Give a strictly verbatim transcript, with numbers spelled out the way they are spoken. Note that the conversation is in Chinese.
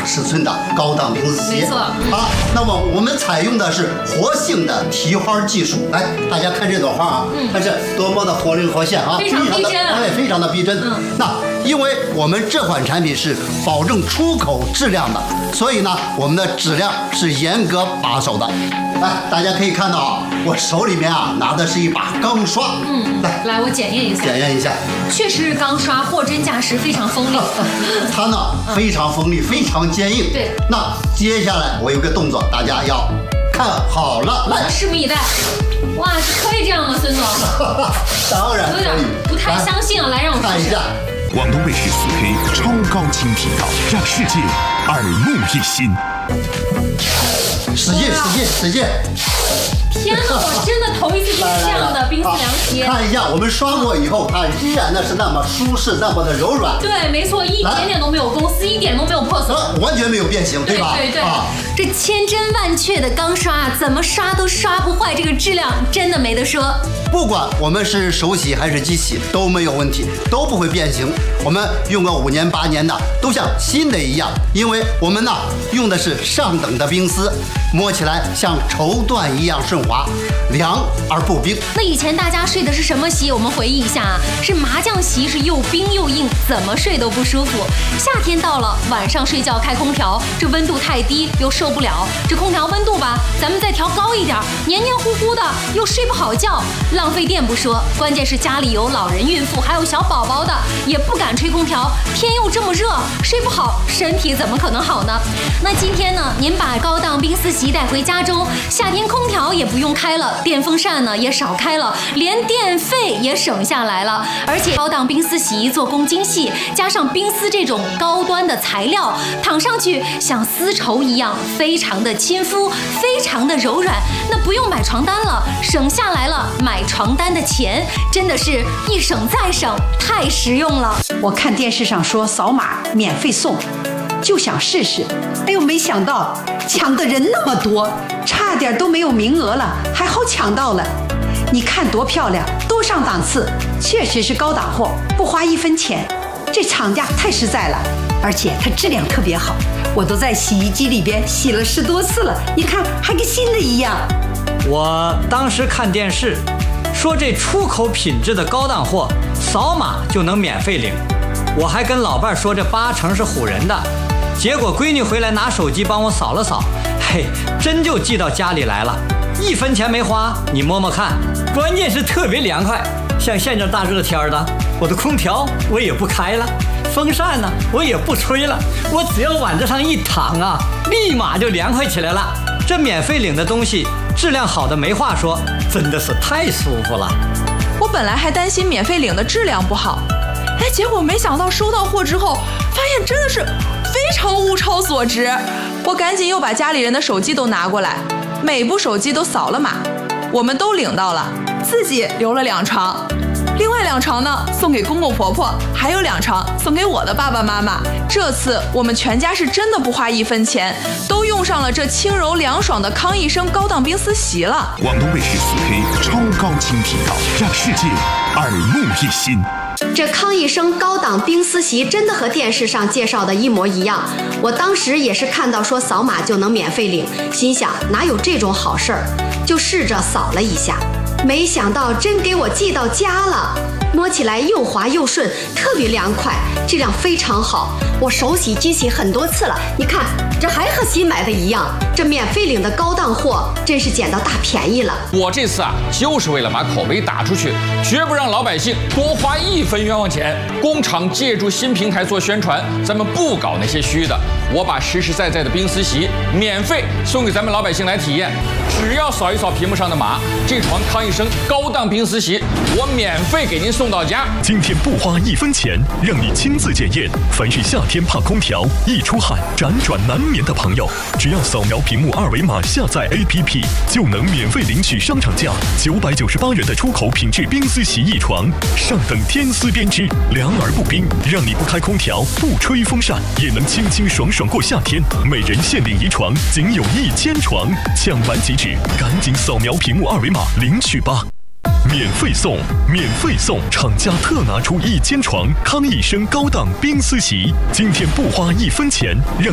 尺寸的高档冰丝席。 没错啊，那么我们采用的是活性的提花技术。来，大家看这朵花啊， 嗯、 它是多么的活灵活现啊， 非常逼真啊， 哎，非常的逼真。嗯，那因为我们这款产品是保证出口质量的，所以呢，我们的质量是严格把守的。来，大家可以看到啊，我手里面啊拿的是一把钢刷。 嗯， 来， 来我检验一下。 检验一下。 确实，钢刷货真价实，非常锋利。 它呢非常锋利，非常坚硬。 对。 那接下来我有个动作，大家要看好了，来， 拭目以待。哇，可以这样吗，孙总？ 当然可以。 有点不太相信啊，来让我看一下。 广东卫视四 K 超高清频道，让世界耳目一新。 使劲，使劲，使劲！ 天哪，我真的头一次见这样的冰丝凉席。 看一下，我们刷过以后，它依然的是那么舒适，那么的柔软。 对，没错，一点点都没有公司，一点都没有破损， 完全没有变形，对吧？ 对对对。 啊， 这千真万确的钢刷啊，怎么刷都刷不坏，这个质量真的没得说。 不管我们是手洗还是机洗都没有问题，都不会变形。我们用个五年八年的，都像新的一样，因为我们呢用的是上等的冰丝，摸起来像绸缎一样顺滑，凉而不冰。 那以前大家睡的是什么席？我们回忆一下啊，是麻将席，是又冰又硬，怎么睡都不舒服。夏天到了，晚上睡觉开空调，这温度太低又受不了，这空调温度吧，咱们再调高一点，黏黏糊糊的又睡不好觉，浪费电不说，关键是家里有老人、孕妇还有小宝宝的，也不敢吹空调，天又这么热，睡不好，身体怎么可能好呢？那今天呢，您把高档冰丝席带回家中，夏天空调也不用开了，电风扇呢也少开了，连电费也省下来了。而且高档冰丝席做工精细，加上冰丝这种高端的材料，躺上去像丝绸一样，非常的亲肤，非常的柔软。那不用买床单了，省下来了买床单的钱，真的是一省再省，太实用了。 我看电视上说扫码免费送，就想试试。哎呦，没想到抢的人那么多，差点都没有名额了，还好抢到了。你看多漂亮，多上档次，确实是高档货，不花一分钱。这厂家太实在了，而且它质量特别好，我都在洗衣机里边洗了十多次了，你看还跟新的一样。 我当时看电视说这出口品质的高档货扫码就能免费领，我还跟老伴说这八成是唬人的，结果闺女回来拿手机帮我扫了扫，嘿，真就寄到家里来了，一分钱没花，你摸摸看，关键是特别凉快。像现在大热天的，我的空调我也不开了，风扇呢我也不吹了，我只要往这上一躺啊，立马就凉快起来了。这免费领的东西质量好的没话说，真的是太舒服了。 我本来还担心免费领的质量不好，哎，结果没想到收到货之后，发现真的是非常物超所值。我赶紧又把家里人的手机都拿过来，每部手机都扫了码，我们都领到了，自己留了两床，另外两床呢送给公公婆婆，还有两床送给我的爸爸妈妈。这次我们全家是真的不花一分钱，都用上了这轻柔凉爽的康益生高档冰丝席了。 广东卫视四 K 超高清频道，让世界耳目一新。 这康益生高档冰丝席真的和电视上介绍的一模一样，我当时也是看到说扫码就能免费领，心想哪有这种好事儿，就试着扫了一下，没想到真给我寄到家了，摸起来又滑又顺，特别凉快，质量非常好。我手洗机洗很多次了，你看这还和新买的一样，这免费领的高档货真是捡到大便宜了。 我这次啊，就是为了把口碑打出去，绝不让老百姓多花一分冤枉钱。工厂借助新平台做宣传，咱们不搞那些虚的。我把实实在在的冰丝席免费送给咱们老百姓来体验，只要扫一扫屏幕上的码，这床康益生高档冰丝席我免费给您送到家。 今天不花一分钱，让你亲自检验。凡是夏天怕空调、易出汗、辗转难眠的朋友，只要扫描屏幕二维码下载 A P P， 就能免费领取商场价九百九十八元的出口品质冰丝席一床，上等天丝编织，凉而不冰，让你不开空调、不吹风扇也能清清爽爽过夏天。每人限领一床，仅有一千床，抢完即止，赶紧扫描屏幕二维码领取吧！免费送，免费送！厂家特拿出一千床康益生高档冰丝席，今天不花一分钱，让